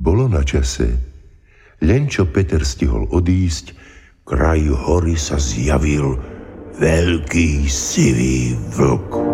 Bolo na čase. Len čo Peter stihol odísť, kraj hory sa zjavil veľký sivý vlk.